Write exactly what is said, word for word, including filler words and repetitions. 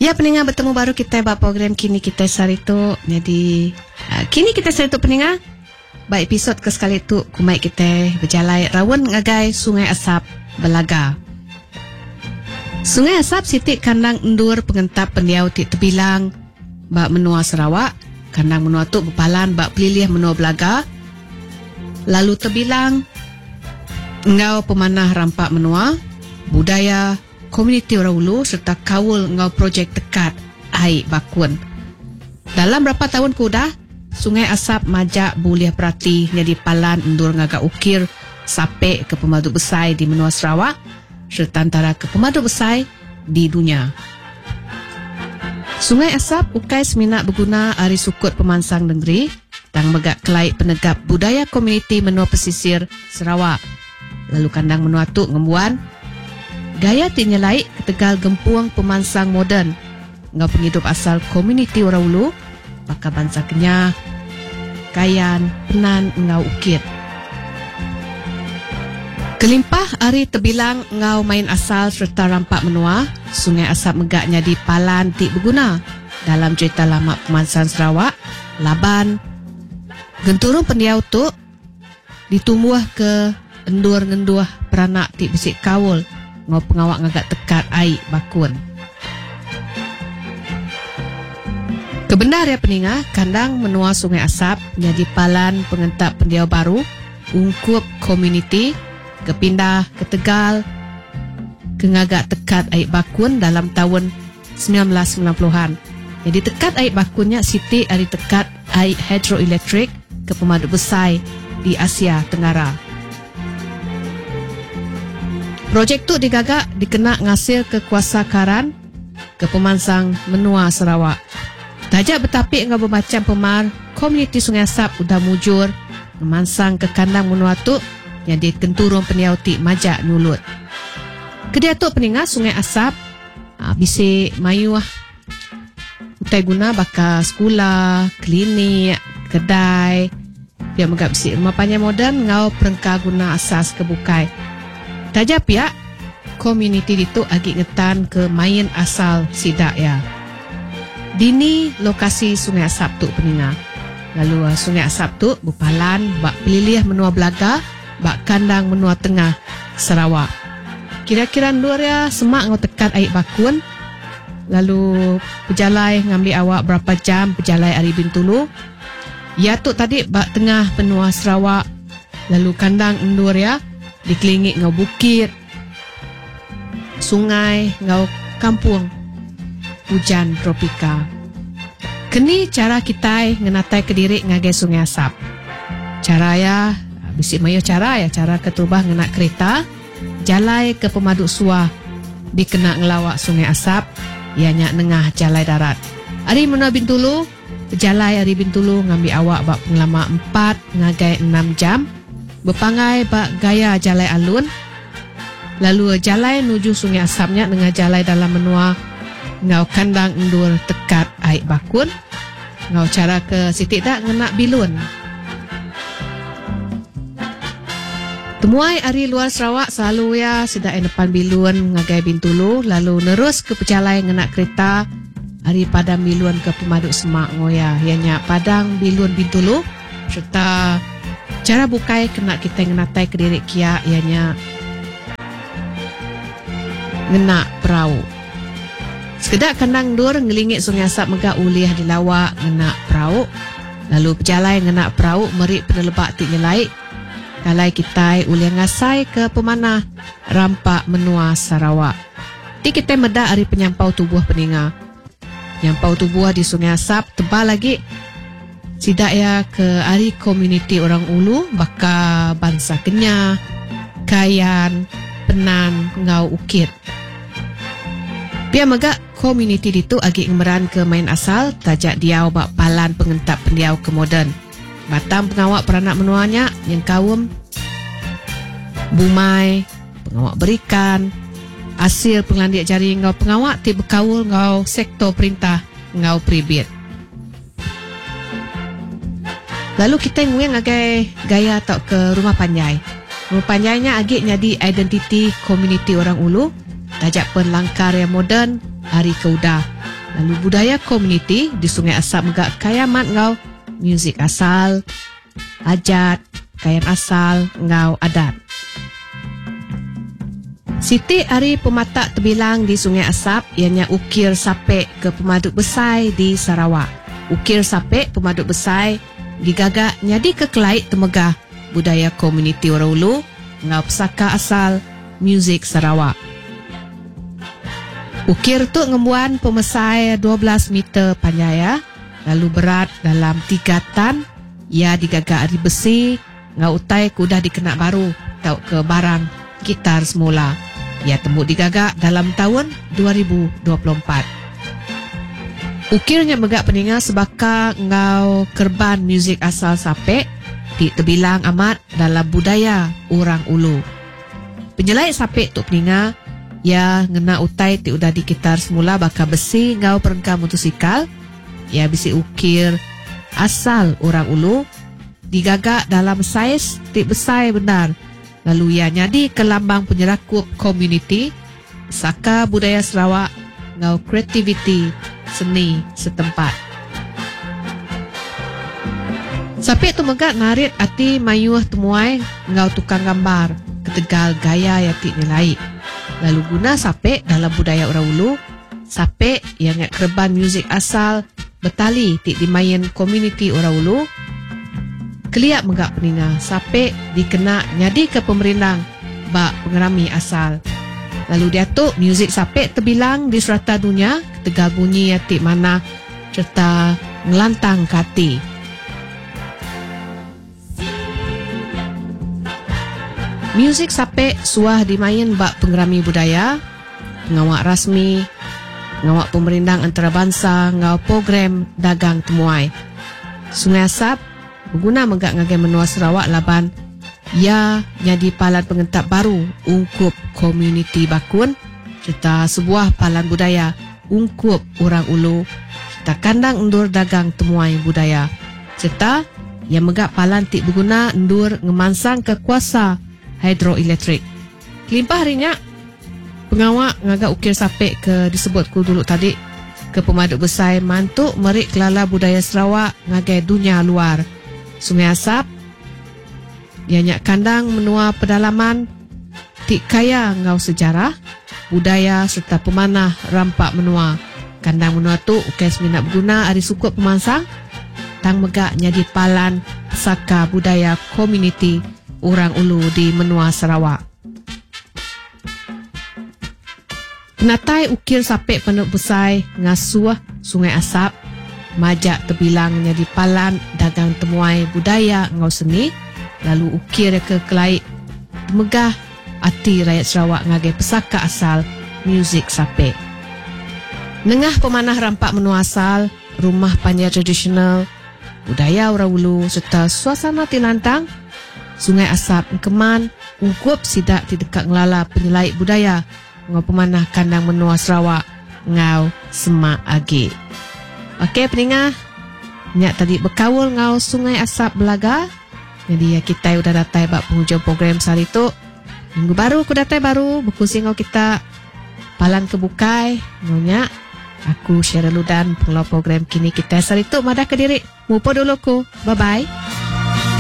Ya, pendengar, bertemu baru kita buat program Kini Kita Sarito. Jadi, uh, Kini Kita Sarito pendengar. Baik episod ke sekali tu kumai kita berjalan rawan ngagai Sungai Asap Belaga. Sungai Asap sitik kandang endur pengentap pendiau tik terbilang bak menua Sarawak. Kandang menua tu berpalan bak pelilih menua Belaga. Lalu terbilang engau pemanah rampak menua, budaya komuniti orang ulu serta kawul ngau projek dekat air bakun. Dalam berapa tahun kudah, Sungai Asap majak buliah perhati jadi palan endur ngagak ukir sampai ke pemadu besar di menua Sarawak serta antara ke pemadu besar di dunia. Sungai Asap ukai seminat berguna hari sukut pemansang negeri dan megak kelai penegap budaya komuniti menua pesisir Sarawak. Lalu kandang menua tu ngembuan gaya tinyelai ketegal gempuang pemansang moden ngau penghidup asal komuniti orang ulu maka bangsa Kenyah, Kayan, Penan ngau ukit. Kelimpah hari terbilang ngau main asal serta rampak menua, Sungai Asap megaknya di palan tik berguna dalam cerita lama pemansang Sarawak. Laban genturung pendiau tu ditumbuh ke endur-ngenduh peranak tik bisik kawul ngau pengawak ngagak tekat air bakun. Kebenar ya peninga, kandang menua Sungai Asap jadi palan pengentap pendiau baru ungkup komuniti kepindah ke Tegal ke ngagak tekat air bakun dalam tahun sembilan belas sembilan puluhan. Jadi tekat air bakunnya siti ari tekat air hidroelektrik ke pemadu besar di Asia Tenggara. Projek tu digagak dikena ngasil ke kuasa karan ke pemansang menua Sarawak. Tajak bertapik ngau bermacam pemar komuniti Sungai Asap udah mujur memansang ke kandang menua tu yang di kenturung pendiau tik majak nulut. Kedia tu peningat Sungai Asap ha, bisi mayu ah. Utai guna baka sekolah, klinik, kedai. Dia megap bisi rumah panjang moden ngau perengka guna asas kebukai. Tajak pihak komuniti itu agak ngetan ke main asal sidak ya. Dini lokasi Sungai Asap tu peningat. Lalu Sungai Asap tu berpalan bak pelilih menua Belaga, bak kandang menua tengah Sarawak. Kira-kira luar ya semak ngau tekat air bakun. Lalu berjalai ngambil awak berapa jam berjalai hari Bintulu. Ya tu tadi bak tengah benua Sarawak. Lalu kandang endur ya dikelilingi ngau bukit, sungai, ngau kampung, hujan tropika. Kini cara kita ngenatai kediri ngagai Sungai Asap. Cara ya, bisik mayo cara ya, cara ketubah ngenak kereta, jalai ke pemaduk suah, dikena ngelawak Sungai Asap, ianya nengah jalai darat. Hari menua Bintulu, jalai hari Bintulu ngambil awak bak pengelama empat ngagai enam jam, berpangai bak gaya jalai alun. Lalu jalai nuju Sungai Asapnya dengan jalai dalam menua ngau kandang endur tekat air bakun. Ngau cara ke sitik tak ngenak bilun. Temuai ari luar Sarawak selalu ya sidak depan bilun ngagai Bintulu. Lalu nerus ke pejalai ngenak kereta ari padang bilun ke pemaduk semak ngoya. Ianya padang bilun Bintulu serta cara bukai kena kita ngenatai ke diri kia ianya ngena perahu. Sekedar kandang dur ngelingit Sungai Asap megak uliah di lawak ngena perahu. Lalu pejalai ngena perahu merik penelebak tik nyelai. Kalai kita uliah ngasai ke pemanah rampak menua Sarawak. Ti kita medak hari penyampau tubuh peninga. Nyampau tubuh di Sungai Asap tebal lagi. Sidak ya ke hari komuniti orang ulu baka bangsa Kenyah, Kayan, Penan ngau ukit. Pia megak komuniti itu agak ngemeran ke main asal tajak diau bak palan pengentap pendiau ke moden. Batam pengawak peranak menuanya yang kawum bumai, pengawak berikan, hasil penglandiak jari ngau pengawak ti berkawul ngau sektor perintah ngau pribit. Lalu kita nguyang agai gaya tak ke rumah panjai. Rumah panjainya agak jadi identiti komuniti orang ulu. Tajak pun langkar yang moden hari keudah. Lalu budaya komuniti di Sungai Asap megak kayamat ngau muzik asal, hajat, kayan asal ngau adat. Siti Ari pematak terbilang di Sungai Asap ianya ukir sapek ke Pemaduk Besai di Sarawak. Ukir sapek Pemaduk Besai digagak nyadi kekelait temegah budaya komuniti orang Ulu ngau pesaka asal muzik Sarawak. Ukir tu ngembuan pemesai dua belas meter panjang, lalu berat dalam tiga tan. Ia digagak dari besi ngau utai kudah dikenak baru tau ke barang gitar semula. Ia tembuk digagak dalam tahun dua ribu dua puluh empat. Ukirnya megak peninga sebaka ngau kerban muzik asal sapek di terbilang amat dalam budaya orang Ulu. Penjelait sapek tu peninga ia ngena utai ti udah di gitar semula baka besi ngau perengkam motosikal. Ia bisi ukir asal orang Ulu digagak dalam saiz ti besar benar. Lalu ia nyadi ke lambang penyerakup komuniti saka budaya Sarawak ngau kreativiti seni setempat. Sapek tu megak narit ati mayuh temuai ngau tukang gambar ketegal gaya yang ti nilai. Lalu guna sapek dalam budaya orang Ulu, sapek yang ngak kerban muzik asal betali ti dimain komuniti orang Ulu. Keliak megak peninga sapek dikena nyadi ke pemerintah bak pengerami asal. Lalu dia tu muzik sapek terbilang di serata dunia ketegal bunyi atik mana serta ngelantang kati. Muzik sapek suah dimain bak pengerami budaya, pengawak rasmi, pengawak pemerintah antarabangsa ngau program dagang temuai. Sungai Asap berguna megak ngagai menua Sarawak laban ia nyadi palan pengentap baru ungkup komuniti bakun serta sebuah palan budaya ungkup orang Ulu serta kandang endur dagang temuai budaya serta yang megak palan tik berguna endur ngemansang ke kuasa hidroelektrik. Kelimpah harinya pengawak ngagak ukir sapek ke disebut ku dulu tadi ke Pemaduk Besar mantuk merik kelala budaya Sarawak ngagai dunia luar. Sungai Asap ianya kandang menua pedalaman tik kaya ngau sejarah, budaya serta pemanah rampak menua. Kandang menua tu ukais minat berguna ari sukup pemansang tang megak nyadi palan saka budaya komuniti orang Ulu di menua Sarawak. Penatai ukir sapek Pemaduk Besar ngasuh Sungai Asap majak terbilang nyadi palan dagang temuai budaya ngau seni. Lalu ukir ke kelait megah ati rakyat Sarawak ngagai pesaka asal muzik sapek. Nengah pemanah rampak menua asal, rumah panjang tradisional, budaya orang Ulu serta suasana tilantang, Sungai Asap Keman ungkup sidak di dekat ngelala penyelait budaya ngau pemanah kandang menua Sarawak ngau Semak Agi. Okey peninga, nyak tadi berkawul ngau Sungai Asap Belaga. Jadi ya kita udah datai bak penghujung program sehari tu. Minggu baru ku datai baru berkongsi ngau kita palan kebukai ngau aku Sheryl Ludan pengelola program kini kita sehari tu madah ke diri. Mupo dulu ku. Bye bye.